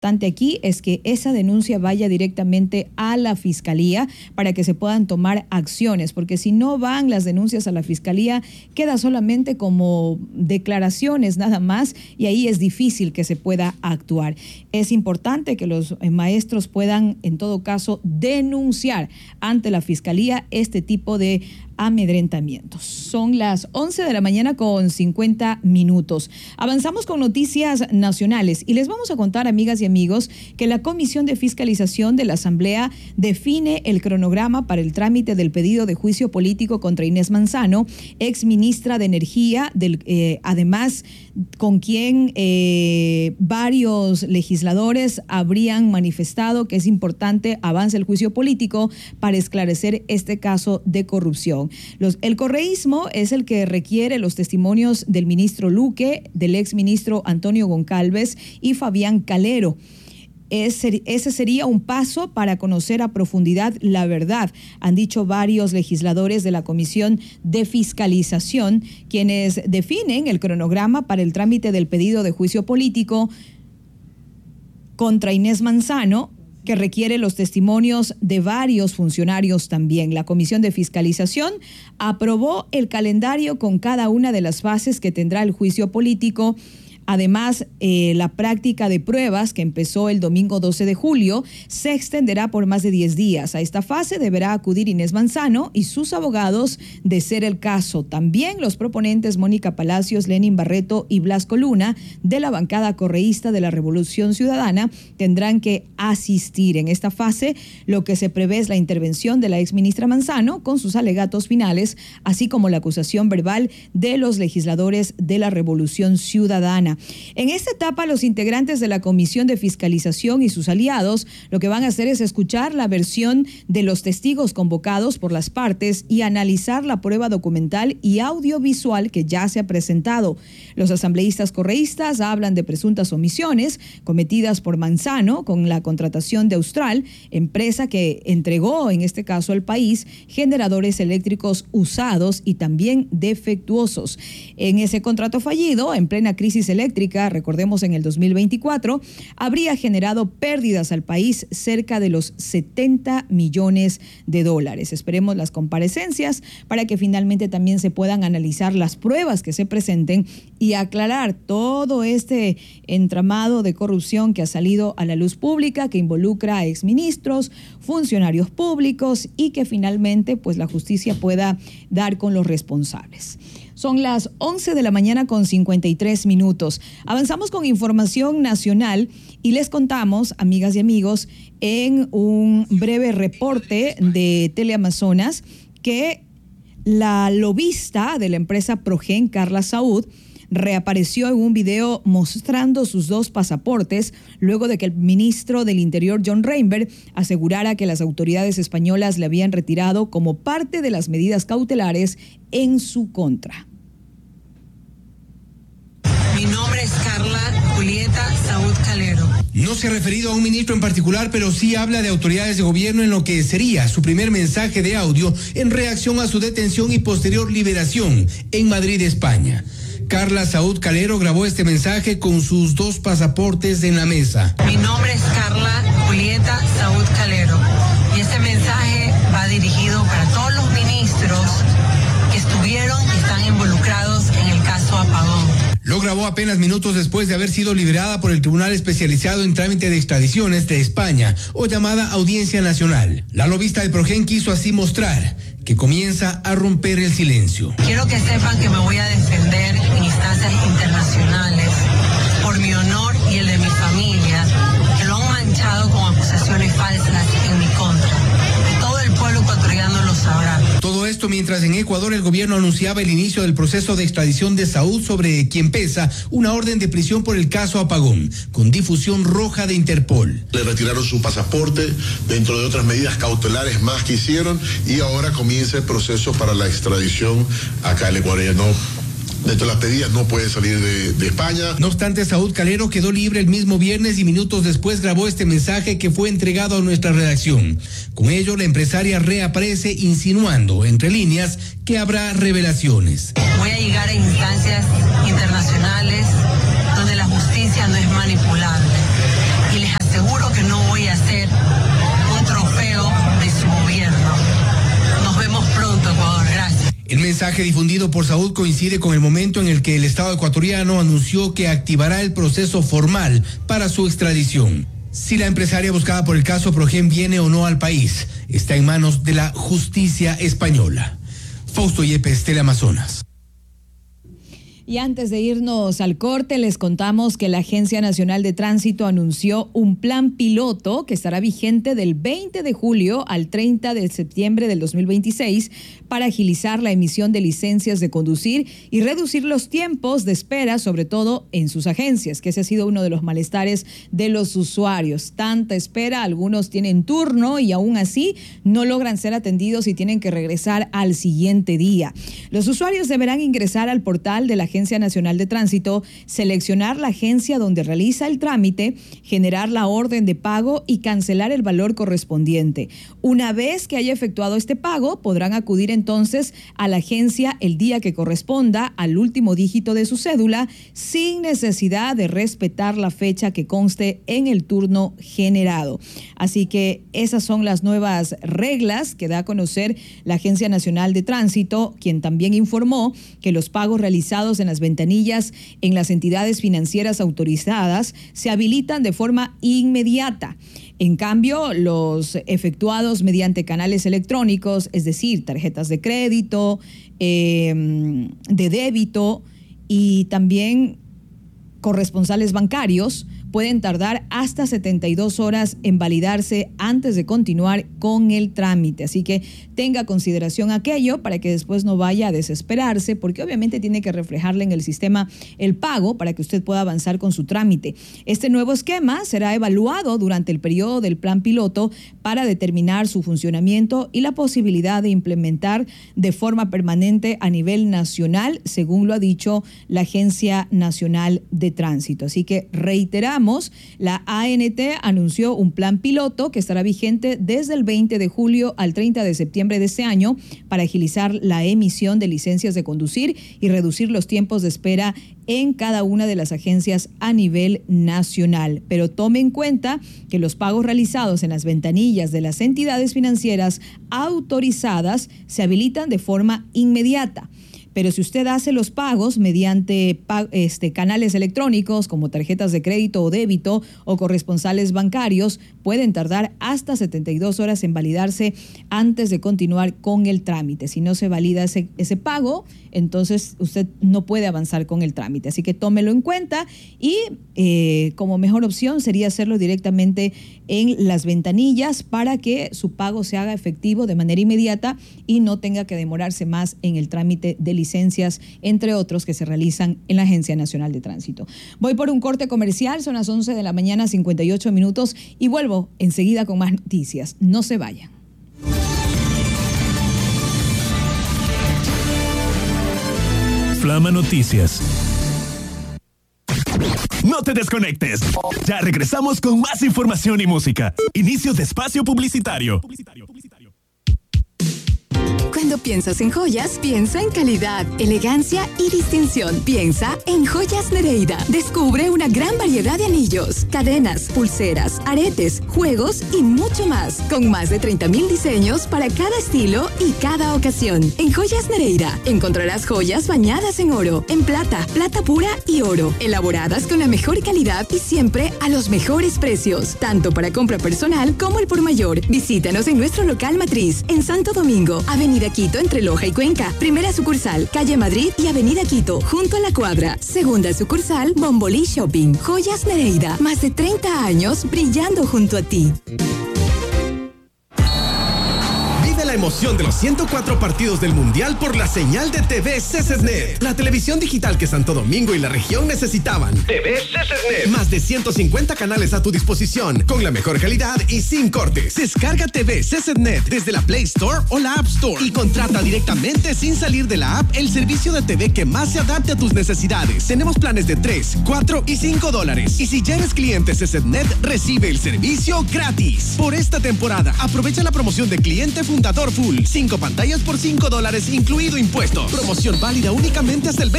importante aquí es que esa denuncia vaya directamente a la Fiscalía para que se puedan tomar acciones, porque si no van las denuncias a la Fiscalía, queda solamente como declaraciones nada más y ahí es difícil que se pueda actuar. Es importante que los maestros puedan, en todo caso, denunciar ante la Fiscalía este tipo de amedrentamientos. Son las 11 de la mañana con 50 minutos. Avanzamos con noticias nacionales y les vamos a contar, amigas y amigos, que la Comisión de Fiscalización de la Asamblea define el cronograma para el trámite del pedido de juicio político contra Inés Manzano, ex ministra de Energía, además con quien varios legisladores habrían manifestado que es importante avance el juicio político para esclarecer este caso de corrupción. El correísmo es el que requiere los testimonios del ministro Luque, del exministro Antonio Goncalves y Fabián Calero. Ese sería un paso para conocer a profundidad la verdad, han dicho varios legisladores de la Comisión de Fiscalización, quienes definen el cronograma para el trámite del pedido de juicio político contra Inés Manzano, que requiere los testimonios de varios funcionarios también. La Comisión de Fiscalización aprobó el calendario con cada una de las fases que tendrá el juicio político. Además, la práctica de pruebas, que empezó el domingo 12 de julio, se extenderá por más de 10 días. A esta fase deberá acudir Inés Manzano y sus abogados, de ser el caso. También los proponentes Mónica Palacios, Lenin Barreto y Blasco Luna, de la bancada correísta de la Revolución Ciudadana, tendrán que asistir. En esta fase, lo que se prevé es la intervención de la exministra Manzano con sus alegatos finales, así como la acusación verbal de los legisladores de la Revolución Ciudadana. En esta etapa, los integrantes de la Comisión de Fiscalización y sus aliados lo que van a hacer es escuchar la versión de los testigos convocados por las partes y analizar la prueba documental y audiovisual que ya se ha presentado. Los asambleístas correístas hablan de presuntas omisiones cometidas por Manzano con la contratación de Austral, empresa que entregó, en este caso al país, generadores eléctricos usados y también defectuosos. En ese contrato fallido, en plena crisis eléctrica, recordemos en el 2024, habría generado pérdidas al país cerca de los 70 millones de dólares. Esperemos las comparecencias para que finalmente también se puedan analizar las pruebas que se presenten y aclarar todo este entramado de corrupción que ha salido a la luz pública, que involucra a exministros, funcionarios públicos y que finalmente pues la justicia pueda dar con los responsables. Son las 11 de la mañana con 53 minutos. Avanzamos con información nacional y les contamos, amigas y amigos, en un breve reporte de Teleamazonas, que la lobista de la empresa Progen, Carla Saúd, reapareció en un video mostrando sus 2 pasaportes luego de que el ministro del Interior, John Reinberg, asegurara que las autoridades españolas le habían retirado como parte de las medidas cautelares en su contra. Mi nombre es Carla Julieta Saúd Calero. No se ha referido a un ministro en particular, pero sí habla de autoridades de gobierno en lo que sería su primer mensaje de audio en reacción a su detención y posterior liberación en Madrid, España. Carla Saúd Calero grabó este mensaje con sus 2 pasaportes en la mesa. Mi nombre es Carla Julieta Saúd Calero y este mensaje va dirigido para todos los ministros que estuvieron y están involucrados en el caso Apagón. Lo grabó apenas minutos después de haber sido liberada por el Tribunal Especializado en Trámite de Extradiciones de España, o llamada Audiencia Nacional. La lobista de Progen quiso así mostrar que comienza a romper el silencio. Quiero que sepan que me voy a defender en instancias internacionales por mi honor y el de mi familia, que lo han manchado con acusaciones falsas en mi contra. Todo el pueblo ecuatoriano lo sabrá. Todo esto mientras en Ecuador el gobierno anunciaba el inicio del proceso de extradición de Saúd, sobre quien pesa una orden de prisión por el caso Apagón, con difusión roja de Interpol. Le retiraron su pasaporte, dentro de otras medidas cautelares más que hicieron, y ahora comienza el proceso para la extradición acá al ecuatoriano. Dentro de las pedidas no puede salir de España. No obstante, Saúd Calero quedó libre el mismo viernes y minutos después grabó este mensaje que fue entregado a nuestra redacción. Con ello, la empresaria reaparece insinuando, entre líneas, que habrá revelaciones. Voy a llegar a instancias internacionales donde la justicia no es manipulable y les El mensaje difundido por Saúd coincide con el momento en el que el Estado ecuatoriano anunció que activará el proceso formal para su extradición. Si la empresaria buscada por el caso Progen viene o no al país, está en manos de la justicia española. Fausto Yepes, Teleamazonas. Y antes de irnos al corte, les contamos que la Agencia Nacional de Tránsito anunció un plan piloto que estará vigente del 20 de julio al 30 de septiembre del 2026 para agilizar la emisión de licencias de conducir y reducir los tiempos de espera, sobre todo en sus agencias, que ese ha sido uno de los malestares de los usuarios. Tanta espera, algunos tienen turno y aún así no logran ser atendidos y tienen que regresar al siguiente día. Los usuarios deberán ingresar al portal de la Agencia Nacional de Tránsito, seleccionar la agencia donde realiza el trámite, generar la orden de pago y cancelar el valor correspondiente. Una vez que haya efectuado este pago, podrán acudir entonces a la agencia el día que corresponda al último dígito de su cédula, sin necesidad de respetar la fecha que conste en el turno generado. Así que esas son las nuevas reglas que da a conocer la Agencia Nacional de Tránsito, quien también informó que los pagos realizados en las ventanillas en las entidades financieras autorizadas se habilitan de forma inmediata. En cambio, los efectuados mediante canales electrónicos, es decir, tarjetas de crédito, de débito y también corresponsales bancarios, pueden tardar hasta 72 horas en validarse antes de continuar con el trámite. Así que tenga consideración aquello para que después no vaya a desesperarse, porque obviamente tiene que reflejarle en el sistema el pago para que usted pueda avanzar con su trámite. Este nuevo esquema será evaluado durante el periodo del plan piloto para determinar su funcionamiento y la posibilidad de implementar de forma permanente a nivel nacional, según lo ha dicho la Agencia Nacional de Tránsito. Así que reiteramos, la ANT anunció un plan piloto que estará vigente desde el 20 de julio al 30 de septiembre de este año para agilizar la emisión de licencias de conducir y reducir los tiempos de espera en cada una de las agencias a nivel nacional. Pero tome en cuenta que los pagos realizados en las ventanillas de las entidades financieras autorizadas se habilitan de forma inmediata. Pero si usted hace los pagos mediante canales electrónicos como tarjetas de crédito o débito o corresponsales bancarios, pueden tardar hasta 72 horas en validarse antes de continuar con el trámite. Si no se valida ese pago, entonces usted no puede avanzar con el trámite. Así que tómelo en cuenta y como mejor opción sería hacerlo directamente en las ventanillas para que su pago se haga efectivo de manera inmediata y no tenga que demorarse más en el trámite de licencias, entre otros que se realizan en la Agencia Nacional de Tránsito. Voy por un corte comercial, son las 11 de la mañana, 58 minutos, y vuelvo enseguida con más noticias. No se vayan. Flama Noticias. No te desconectes. Ya regresamos con más información y música. Inicio de espacio publicitario. Cuando piensas en joyas, piensa en calidad, elegancia y distinción. Piensa en Joyas Nereida. Descubre una gran variedad de anillos, cadenas, pulseras, aretes, juegos y mucho más. Con más de 30,000 diseños para cada estilo y cada ocasión. En Joyas Nereida encontrarás joyas bañadas en oro, en plata, plata pura y oro. Elaboradas con la mejor calidad y siempre a los mejores precios. Tanto para compra personal como el por mayor. Visítanos en nuestro local matriz, en Santo Domingo, Avenida Quito entre Loja y Cuenca. Primera sucursal, Calle Madrid y Avenida Quito, junto a la Cuadra. Segunda sucursal, Bombolí Shopping. Joyas Nereida, más de 30 años brillando junto a ti. La emoción de los 104 partidos del Mundial por la señal de TV CCSnet. La televisión digital que Santo Domingo y la región necesitaban. TV CCSnet. Más de 150 canales a tu disposición, con la mejor calidad y sin cortes. Descarga TV CCSnet desde la Play Store o la App Store y contrata directamente sin salir de la app el servicio de TV que más se adapte a tus necesidades. Tenemos planes de 3, 4 y 5 dólares. Y si ya eres cliente CCSnet, recibe el servicio gratis. Por esta temporada, aprovecha la promoción de cliente fundador Full. 5 pantallas por $5, incluido impuestos. Promoción válida únicamente hasta el 20